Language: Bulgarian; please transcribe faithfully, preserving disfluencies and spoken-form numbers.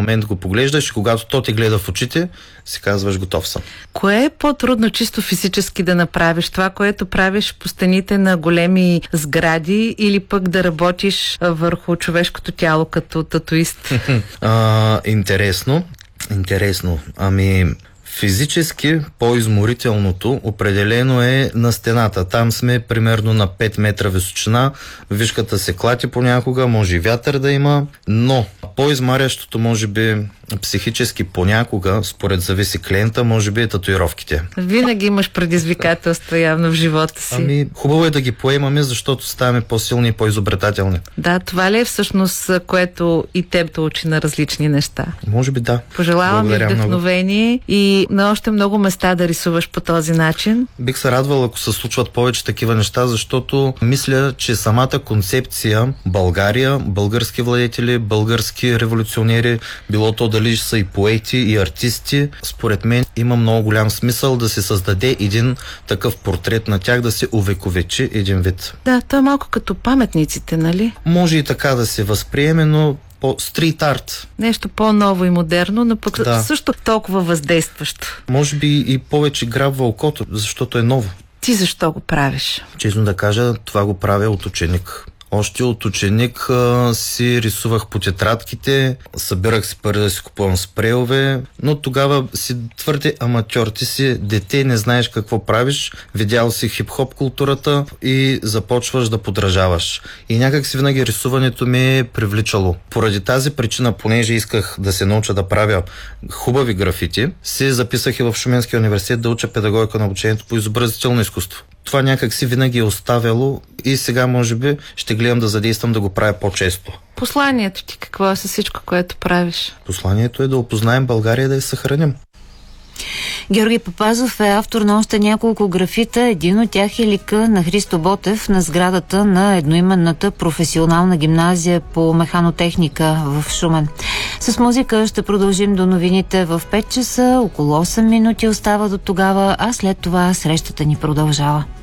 момент го поглеждаш и когато то те гледа в очите, си казваш готов съм. Кое е по-трудно чисто физически да направиш? Това, което правиш по стените на големи сгради или пък да работиш върху човешкото тяло като татуист? а, интересно. Интересно. Ами... Физически по-изморителното определено е на стената. Там сме примерно на пет метра височина, вишката се клати понякога, може и вятър да има, но по-измарящото може би психически понякога, според зависи клиента, може би е татуировките. Винаги имаш предизвикателства явно в живота си. Ами, хубаво е да ги поемаме, защото ставаме по-силни и по-изобретателни. Да, това ли е всъщност, което и теб да учи на различни неща? Може би да. Пожелавам ви вдъхновение много. И на още много места да рисуваш по този начин. Бих се радвал, ако се случват повече такива неща, защото мисля, че самата концепция България, български владетели, български революционери, било то дали са и поети, и артисти, според мен има много голям смисъл да се създаде един такъв портрет на тях, да се увековечи един вид. Да, то е малко като паметниците, нали? Може и така да се възприеме, но по стрит арт. Нещо по-ново и модерно, но пък да. Също толкова въздействащо. Може би и повече грабва окото, защото е ново. Ти защо го правиш? Честно да кажа, това го правя от ученик. Още от ученик а, си рисувах по тетрадките, събирах си пари да си купувам спрейове, но тогава си твърде аматьор, ти си дете, не знаеш какво правиш, видял си хип-хоп културата и започваш да подражаваш. И някак си винаги рисуването ми е привличало. Поради тази причина, понеже исках да се науча да правя хубави графити, се записах и в Шуменския университет да уча педагогика на обучението по изобразително изкуство. Това някак си винаги е оставяло и сега може би ще гледам да задействам да го правя по-често. Посланието ти какво е с всичко, което правиш? Посланието е да опознаем България и да я съхраним. Георги Папазов е автор на още няколко графита. Един от тях е лика на Христо Ботев на сградата на едноименната професионална гимназия по механотехника в Шумен. С музика ще продължим до новините в пет часа. Около осем минути остава до тогава, а след това срещата ни продължава.